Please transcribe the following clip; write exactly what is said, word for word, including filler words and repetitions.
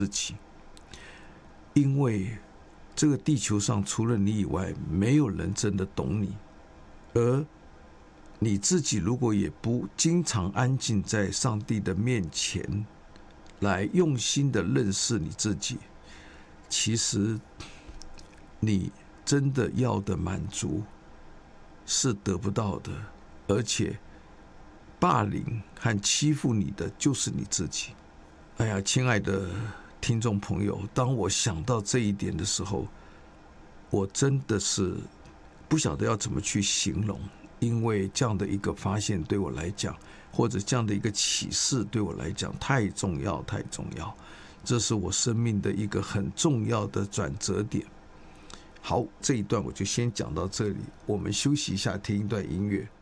自己，因为这个地球上除了你以外，没有人真的懂你，而你自己如果也不经常安静在上帝的面前，来用心的认识你自己，其实你真的要的满足是得不到的，而且霸凌和欺负你的就是你自己。哎呀，亲爱的听众朋友，当我想到这一点的时候，我真的是不晓得要怎么去形容，因为这样的一个发现对我来讲，或者这样的一个启示对我来讲太重要太重要，这是我生命的一个很重要的转折点。好，这一段我就先讲到这里，我们休息一下，听一段音乐。